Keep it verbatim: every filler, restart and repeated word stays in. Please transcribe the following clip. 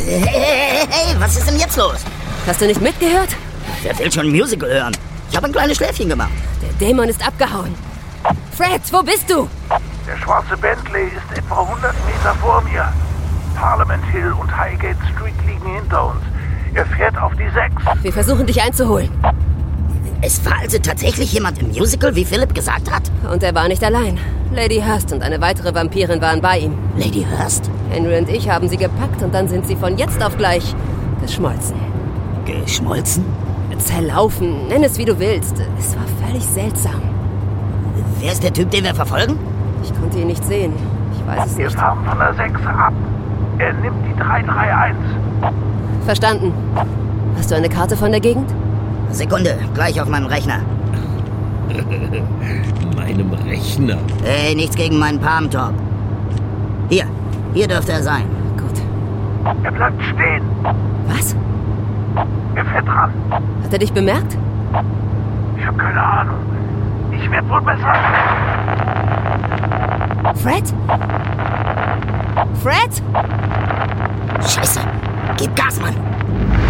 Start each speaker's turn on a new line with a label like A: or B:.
A: Hey, hey, hey, was ist denn jetzt los?
B: Hast du nicht mitgehört?
A: Wer will schon ein Musical hören? Ich habe ein kleines Schläfchen gemacht.
B: Der Dämon ist abgehauen. Fred, wo bist du?
C: Der schwarze Bentley ist etwa hundert Meter vor mir. Parliament Hill und Highgate Street liegen hinter uns. Er fährt auf die sechs.
B: Wir versuchen, dich einzuholen.
A: Es war also tatsächlich jemand im Musical, wie Philipp gesagt hat?
B: Und er war nicht allein. Lady Hurst und eine weitere Vampirin waren bei ihm.
A: Lady Hurst?
B: Henry und ich haben sie gepackt und dann sind sie von jetzt auf gleich geschmolzen.
A: Geschmolzen?
B: Zerlaufen, nenn es wie du willst. Es war völlig seltsam.
A: Wer ist der Typ, den wir verfolgen?
B: Ich konnte ihn nicht sehen. Ich weiß es
C: Wir
B: nicht.
C: fahren von der sechs ab. Er nimmt die drei drei eins.
B: Verstanden. Hast du eine Karte von der Gegend?
A: Sekunde, gleich auf meinem Rechner.
D: Meinem Rechner?
A: Hey, nichts gegen meinen Palmtop. Hier, hier dürfte er sein.
B: Gut.
C: Er bleibt stehen.
B: Was?
C: Er fährt ran.
B: Hat er dich bemerkt?
C: Ich habe keine Ahnung. Ich werde wohl besser.
B: Fred? Fred?
A: Scheiße, gib Gas, Mann.